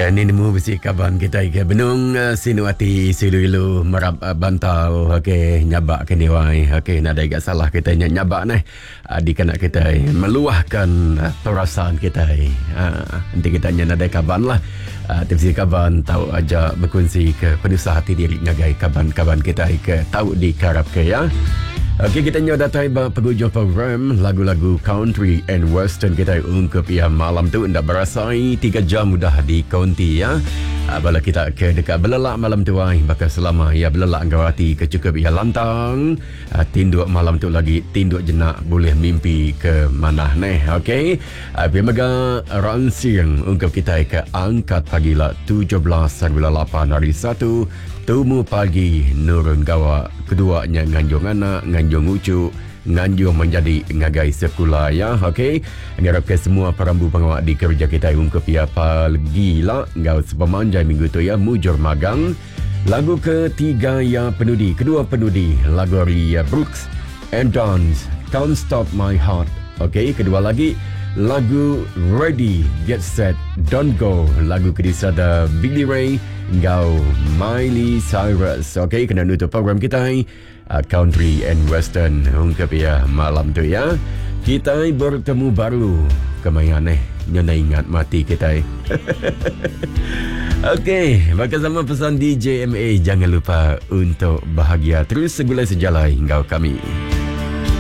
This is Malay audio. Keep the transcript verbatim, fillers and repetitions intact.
Ya, ni nemu besi kaban kita ke benung uh, sinuati silu-ilu merab uh, bantau okey nyabak ke niwai okey nak ada salah kita ny- nyabak nah uh, di kanak kita meluahkan uh, perasaan kita uh, nanti kita nyana ada kaban lah uh, besi kaban tahu aja berkongsi ke penusa hati diri ngagai kaban-kaban kita ke tahu di karap ke ya. Okey, kita nyoba datai penghujung program lagu-lagu country and western kita ungkap ya malam tu ndak berasai tiga jam mudah di kaunti ya. Apabila kita ke dekat belelak malam tu ai bakal selama ya belelak ngawati ke cukup ya lantang tinduk malam tu lagi tinduk jenak boleh mimpi ke mana neh. Okey. Abi mega ransing ungkap kita ke angkat pagi lah tujuh belas lapan hari satu Tumu pagi nurun gawa keduanya nganjung anak nganjung ucu nganjung menjadi ngagai sekolah ya. Okey, ngarap ke semua perambu pengawak di kerja kita ungkap ya pagi lah ngau sepemanjai minggu tu ya mujur magang. Lagu ketiga ya penudi kedua penudi lagu Ria Brooks and Dance Can't Stop My Heart. Okey, kedua lagi lagu Ready Get Set Don't Go lagu kedisada Billy Ray ngau Miley Cyrus. Okey, kena nutup program kita uh, country and western ungkap ya malam tu ya. Kita bertemu baru kemayan eh nyana ingat mati kita. Okey, maka sama pesan D J M A jangan lupa untuk bahagia terus segulai sejalai engkau kami.